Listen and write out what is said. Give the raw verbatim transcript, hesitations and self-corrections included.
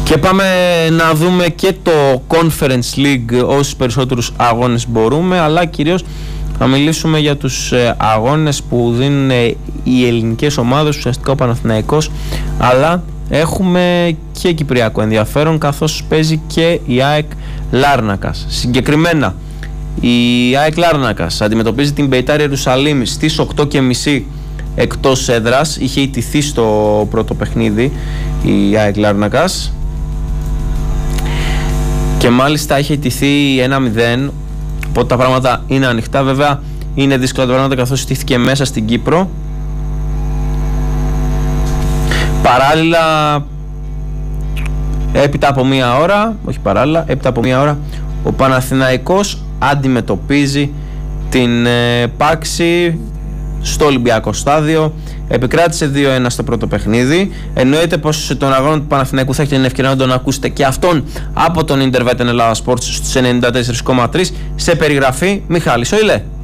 Και πάμε να δούμε και το Conference League όσους περισσότερους αγώνες μπορούμε, αλλά κυρίως θα μιλήσουμε για τους αγώνες που δίνουν οι ελληνικές ομάδες, ουσιαστικά ο Παναθηναϊκός, αλλά έχουμε και κυπριακό ενδιαφέρον, καθώς παίζει και η ΑΕΚ Λάρνακας. Συγκεκριμένα η ΑΕΚ Λάρνακας αντιμετωπίζει την Μπεϊτάρ Ιερουσαλήμ στις οκτώ και μισή εκτός έδρας. Είχε ιτηθεί στο πρώτο παιχνίδι η ΑΕΚ Λάρνακας και μάλιστα είχε ιτηθεί ένα μηδέν, οπότε τα πράγματα είναι ανοιχτά. Βέβαια είναι δύσκολα τα πράγματα καθώς ιτήθηκε μέσα στην Κύπρο. Παράλληλα, έπειτα από μία ώρα, όχι παράλληλα, έπειτα από μία ώρα ο Παναθηναϊκός αντιμετωπίζει την ε, Πάξη στο Ολυμπιακό στάδιο. Επικράτησε δύο ένα στο πρώτο παιχνίδι. Εννοείται πως σε τον αγώνα του Παναθηναϊκού θα έχετε την ευκαιρία να τον ακούσετε και αυτόν από τον Intervet Ελλάδα Sports στους ενενήντα τέσσερα κόμμα τρία σε περιγραφή Μιχάλης Οηλέ.